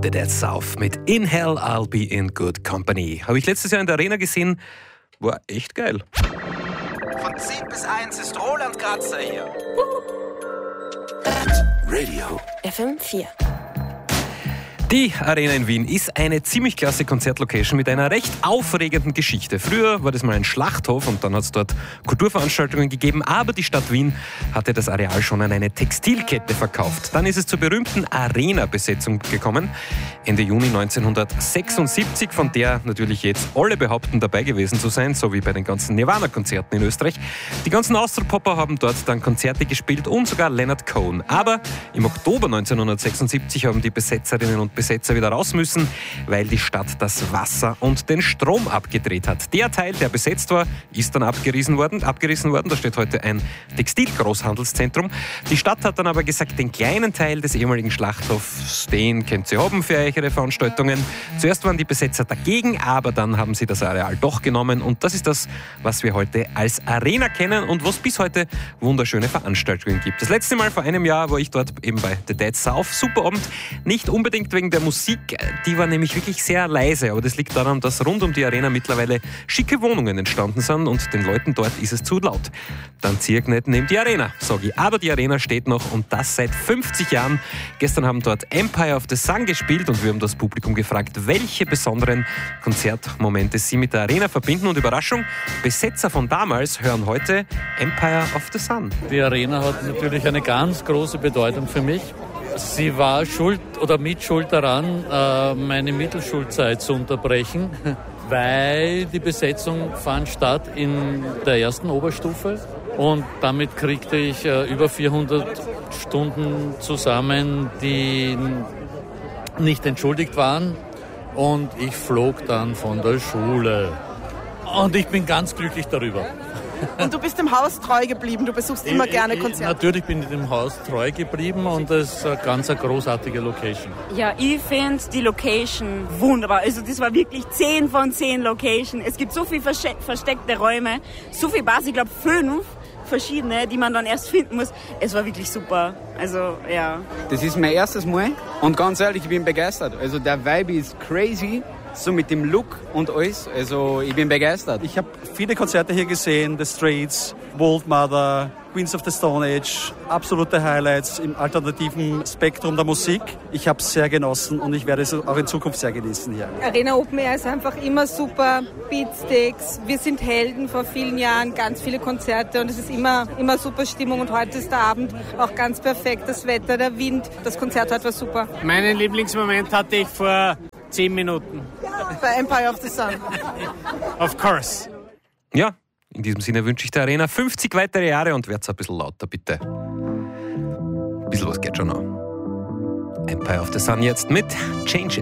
The Dead South mit In Hell I'll Be in Good Company. Habe ich letztes Jahr in der Arena gesehen. War echt geil. Von 10 bis 1 ist Roland Kratzer hier. Radio FM4. Die Arena in Wien ist eine ziemlich klasse Konzertlocation mit einer recht aufregenden Geschichte. Früher war das mal ein Schlachthof und dann hat es dort Kulturveranstaltungen gegeben, aber die Stadt Wien hatte das Areal schon an eine Textilkette verkauft. Dann ist es zur berühmten Arena-Besetzung gekommen, Ende Juni 1976, von der natürlich jetzt alle behaupten, dabei gewesen zu sein, so wie bei den ganzen Nirvana-Konzerten in Österreich. Die ganzen Austropopper haben dort dann Konzerte gespielt und sogar Leonard Cohen. Aber im Oktober 1976 haben die Besetzerinnen und Besetzer wieder raus müssen, weil die Stadt das Wasser und den Strom abgedreht hat. Der Teil, der besetzt war, ist dann abgerissen worden. Da steht heute ein Textilgroßhandelszentrum. Die Stadt hat dann aber gesagt, den kleinen Teil des ehemaligen Schlachthofs, den könnt ihr haben für eure Veranstaltungen. Zuerst waren die Besetzer dagegen, aber dann haben sie das Areal doch genommen und das ist das, was wir heute als Arena kennen und was bis heute wunderschöne Veranstaltungen gibt. Das letzte Mal vor einem Jahr war ich dort eben bei The Dead South. Super Abend, nicht unbedingt wegen der Musik, die war nämlich wirklich sehr leise, aber das liegt daran, dass rund um die Arena mittlerweile schicke Wohnungen entstanden sind und den Leuten dort ist es zu laut. Dann zieh ich nicht neben die Arena, sage ich. Aber die Arena steht noch und das seit 50 Jahren. Gestern haben dort Empire of the Sun gespielt und wir haben das Publikum gefragt, welche besonderen Konzertmomente sie mit der Arena verbinden und Überraschung, Besetzer von damals hören heute Empire of the Sun. Die Arena hat natürlich eine ganz große Bedeutung für mich. Sie war mitschuld daran, meine Mittelschulzeit zu unterbrechen, weil die Besetzung fand statt in der ersten Oberstufe und damit kriegte ich über 400 Stunden zusammen, die nicht entschuldigt waren und ich flog dann von der Schule. Und ich bin ganz glücklich darüber. Und du bist dem Haus treu geblieben, du besuchst immer gerne Konzerte. Natürlich bin ich dem Haus treu geblieben und das ist eine ganz großartige Location. Ja, ich finde die Location wunderbar. Also das war wirklich 10 von 10 Location. Es gibt so viele versteckte Räume, so viel Bars, ich glaube 5 verschiedene, die man dann erst finden muss. Es war wirklich super. Also, ja. Das ist mein erstes Mal und ganz ehrlich, ich bin begeistert. Also der Vibe ist crazy. So mit dem Look und alles, also ich bin begeistert. Ich habe viele Konzerte hier gesehen, The Straits, Old Mother, Queens of the Stone Age, absolute Highlights im alternativen Spektrum der Musik. Ich habe es sehr genossen und ich werde es auch in Zukunft sehr genießen hier. Arena Open Air ist einfach immer super, Beatsticks, wir sind Helden vor vielen Jahren, ganz viele Konzerte und es ist immer super Stimmung und heute ist der Abend auch ganz perfekt, das Wetter, der Wind, das Konzert heute war super. Meinen Lieblingsmoment hatte ich vor 10 Minuten. Bei Empire of the Sun. Of course. Ja, in diesem Sinne wünsche ich der Arena 50 weitere Jahre und werd's ein bisschen lauter, bitte. Ein bisschen was geht schon noch. Empire of the Sun jetzt mit Changes.